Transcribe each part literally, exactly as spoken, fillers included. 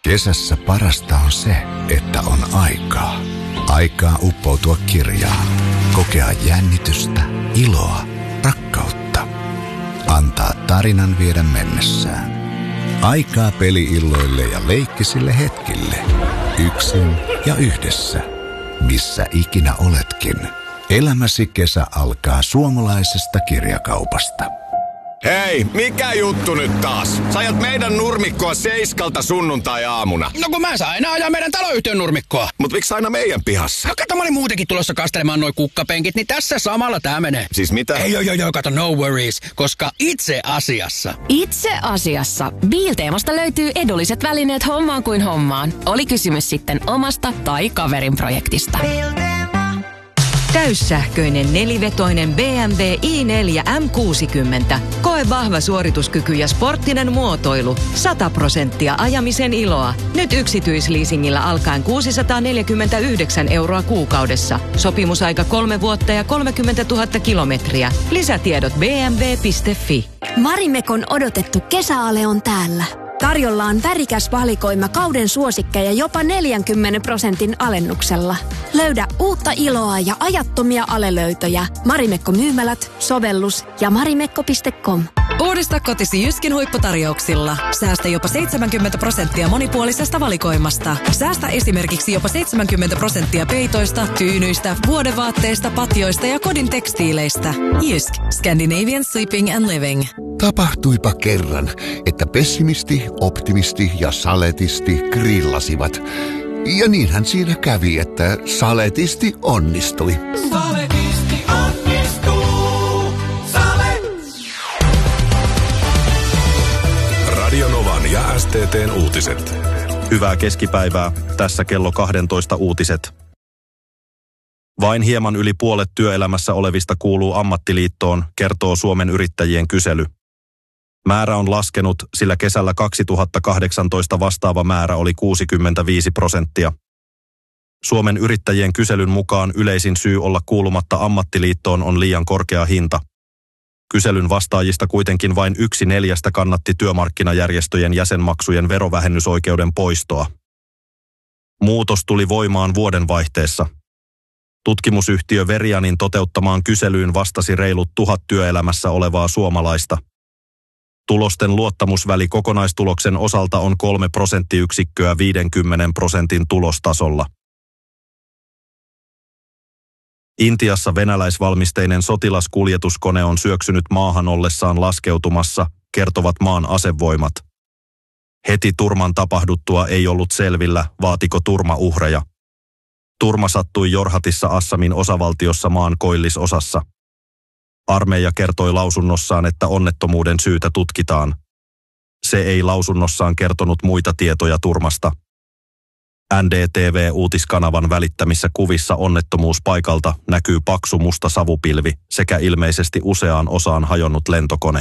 Kesässä parasta on se, että on aikaa. Aikaa uppoutua kirjaan, kokea jännitystä, iloa, rakkautta. Antaa tarinan viedä mennessään. Aikaa peli-illoille ja leikkisille hetkille. Yksin ja yhdessä. Missä ikinä oletkin. Elämäsi kesä alkaa suomalaisesta kirjakaupasta. Hei, mikä juttu nyt taas? Sä ajat meidän nurmikkoa seiskalta sunnuntai-aamuna. No kun mä saan aina ajaa meidän taloyhtiön nurmikkoa. Mut miksi aina meidän pihassa? No kato, mä olin muutenkin tulossa kastelemaan noi kukkapenkit, niin tässä samalla tää menee. Siis mitä? Ei joo joo joo, kato, no worries, koska itse asiassa. Itse asiassa. Biilteemasta löytyy edulliset välineet hommaan kuin hommaan. Oli kysymys sitten omasta tai kaverin projektista. Täyssähköinen nelivetoinen B M W i neljä M kuusikymmentä. Koe vahva suorituskyky ja sporttinen muotoilu. sata prosenttia ajamisen iloa. Nyt yksityisleasingillä alkaen kuusisataaneljäkymmentäyhdeksän euroa kuukaudessa. Sopimusaika kolme vuotta ja kolmekymmentätuhatta kilometriä. Lisätiedot b m w piste f i. Marimekon odotettu kesäale on täällä. Tarjolla on värikäs valikoima kauden suosikkeja jopa neljänkymmenen prosentin alennuksella. Löydä uutta iloa ja ajattomia alelöytöjä. Marimekko-myymälät, sovellus ja marimekko piste com. Uudista kotisi Jyskin huipputarjouksilla. Säästä jopa seitsemänkymmentä prosenttia monipuolisesta valikoimasta. Säästä esimerkiksi jopa seitsemänkymmentä prosenttia peitoista, tyynyistä, vuodevaatteista, patjoista ja kodin tekstiileistä. Jysk. Scandinavian Sleeping and Living. Tapahtuipa kerran, että pessimisti, optimisti ja saletisti grillasivat. Ja niinhän siinä kävi, että saletisti onnistui. Saletisti onnistuu. Salet. Radio Novan ja S T T:n uutiset. Hyvää keskipäivää. Tässä kello kaksitoista uutiset. Vain hieman yli puolet työelämässä olevista kuuluu ammattiliittoon, kertoo Suomen yrittäjien kysely. Määrä on laskenut, sillä kesällä kaksituhattakahdeksantoista vastaava määrä oli kuusikymmentäviisi prosenttia. Suomen yrittäjien kyselyn mukaan yleisin syy olla kuulumatta ammattiliittoon on liian korkea hinta. Kyselyn vastaajista kuitenkin vain yksi neljästä kannatti työmarkkinajärjestöjen jäsenmaksujen verovähennysoikeuden poistoa. Muutos tuli voimaan vuodenvaihteessa. Tutkimusyhtiö Verianin toteuttamaan kyselyyn vastasi reilut tuhat työelämässä olevaa suomalaista. Tulosten luottamusväli kokonaistuloksen osalta on kolme prosenttiyksikköä viidenkymmenen prosentin tulostasolla. Intiassa venäläisvalmisteinen sotilaskuljetuskone on syöksynyt maahan ollessaan laskeutumassa, kertovat maan asevoimat. Heti turman tapahduttua ei ollut selvillä, vaatiko turma uhreja. Turma sattui Jorhatissa Assamin osavaltiossa maan koillisosassa. Armeija kertoi lausunnossaan, että onnettomuuden syytä tutkitaan. Se ei lausunnossaan kertonut muita tietoja turmasta. N D T V-uutiskanavan välittämissä kuvissa onnettomuuspaikalta näkyy paksu musta savupilvi sekä ilmeisesti useaan osaan hajonnut lentokone.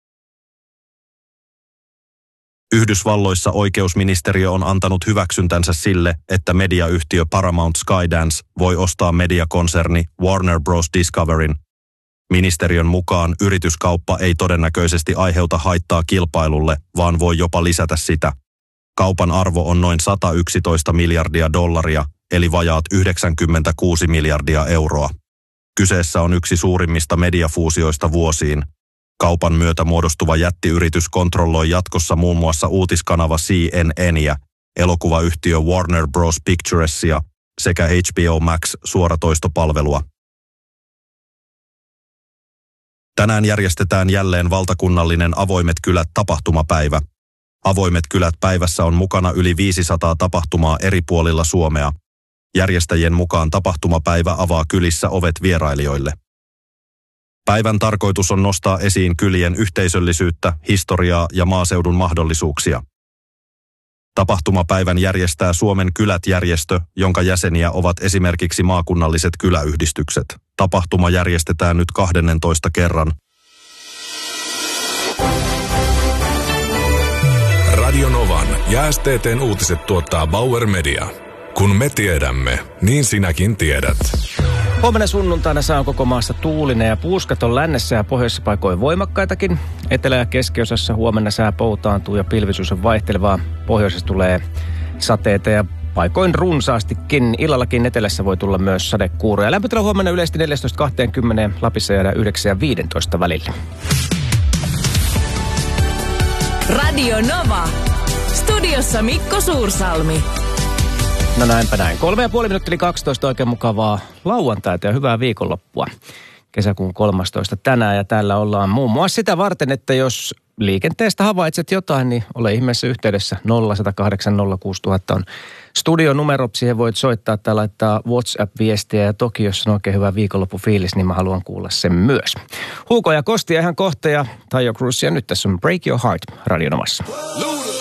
Yhdysvalloissa oikeusministeriö on antanut hyväksyntänsä sille, että mediayhtiö Paramount Skydance voi ostaa mediakonserni Warner Bros. Discoveryn. Ministeriön mukaan yrityskauppa ei todennäköisesti aiheuta haittaa kilpailulle, vaan voi jopa lisätä sitä. Kaupan arvo on noin sata yksitoista miljardia dollaria, eli vajaat yhdeksänkymmentäkuusi miljardia euroa. Kyseessä on yksi suurimmista mediafuusioista vuosiin. Kaupan myötä muodostuva jättiyritys kontrolloi jatkossa muun muassa uutiskanava C N N:iä, elokuvayhtiö Warner Bros. Picturesia sekä H B O Max suoratoistopalvelua. Tänään järjestetään jälleen valtakunnallinen Avoimet kylät -tapahtumapäivä. Avoimet kylät -päivässä on mukana yli viisisataa tapahtumaa eri puolilla Suomea. Järjestäjien mukaan tapahtumapäivä avaa kylissä ovet vierailijoille. Päivän tarkoitus on nostaa esiin kylien yhteisöllisyyttä, historiaa ja maaseudun mahdollisuuksia. Tapahtumapäivän järjestää Suomen kylät-järjestö, jonka jäseniä ovat esimerkiksi maakunnalliset kyläyhdistykset. Tapahtuma järjestetään nyt kahdennentoista kerran. Radio Novan ja S T T:n uutiset tuottaa Bauer Media. Kun me tiedämme, niin sinäkin tiedät. Huomenna sunnuntaina saa koko maassa tuulinen ja puuskat on lännessä ja pohjoisessa paikoin voimakkaitakin. Etelä- ja keskiosassa huomenna sää poutaantuu ja pilvisyys on vaihtelevaa. Pohjoisessa tulee sateita ja paikoin runsaastikin. Illallakin etelässä voi tulla myös sadekuuroja. Lämpötila huomenna yleisesti neljätoista kaksikymmentä, Lapissa jäädään yhdeksän ja viisitoista välillä. Radio Nova. Studiossa Mikko Suursalmi. No näinpä näin. Kolme ja puoli minuuttia, eli kaksitoista oikein mukavaa lauantaita ja hyvää viikonloppua. Kesäkuun kolmastoista tänään ja täällä ollaan muun muassa sitä varten, että jos liikenteestä havaitset jotain, niin ole ihmeessä yhteydessä. nolla yksi nolla kahdeksan nolla kuusi nolla nolla nolla on studionumero, siihen voit soittaa tai laittaa WhatsApp-viestiä ja toki jos on oikein hyvä viikonloppufiilis, niin mä haluan kuulla sen myös. Huuko ja Kostia ihan kohta ja Taio Cruz ja nyt tässä on Break Your Heart Radio Novassa.